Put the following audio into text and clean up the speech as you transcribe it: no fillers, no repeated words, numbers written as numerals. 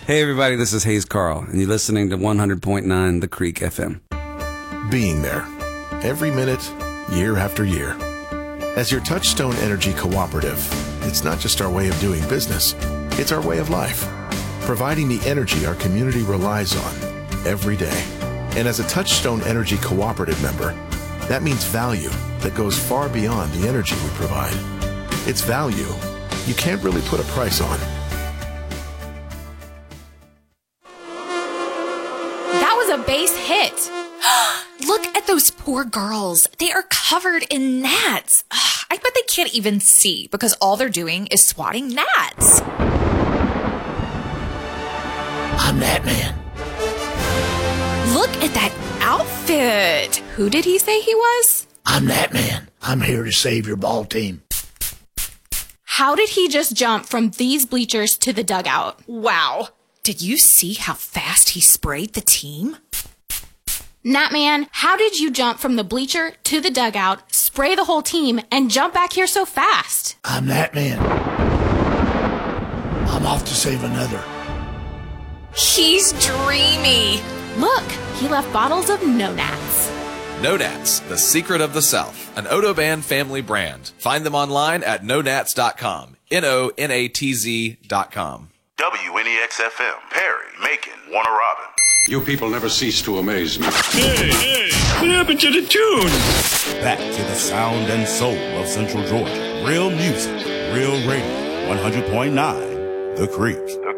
Hey, everybody, this is Hayes Carl, and you're listening to 100.9 The Creek FM. Being there, every minute, year after year. As your Touchstone Energy Cooperative, it's not just our way of doing business, it's our way of life, providing the energy our community relies on every day. And as a Touchstone Energy Cooperative member, that means value that goes far beyond the energy we provide. It's value you can't really put a price on. A base hit. Look at those poor girls. They are covered in gnats. I bet they can't even see because all they're doing is swatting gnats. I'm Gnat Man. Look at that outfit. Who did he say he was? I'm Gnat Man. I'm here to save your ball team. How did he just jump from these bleachers to the dugout? Wow. Did you see how fast he sprayed the team? Gnatman, how did you jump from the bleacher to the dugout, spray the whole team, and jump back here so fast? I'm Gnatman. I'm off to save another. He's dreamy. Look, he left bottles of No Nats. No Nats, the secret of the South, an Odoban family brand. Find them online at nonats.com, NONATZ.com. WNEX-FM, Perry, Macon, Warner Robins. You people never cease to amaze me. Hey, what happened to the tune? Back to the sound and soul of Central Georgia. Real music, real radio, 100.9, The Creek.